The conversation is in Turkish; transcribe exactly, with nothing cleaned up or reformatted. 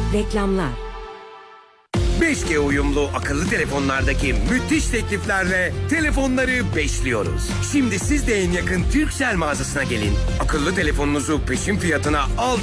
Reklamlar. beş G uyumlu akıllı telefonlardaki müthiş tekliflerle telefonları beşliyoruz. Şimdi siz de en yakın Turkcell mağazasına gelin. Akıllı telefonunuzu peşin fiyatına al.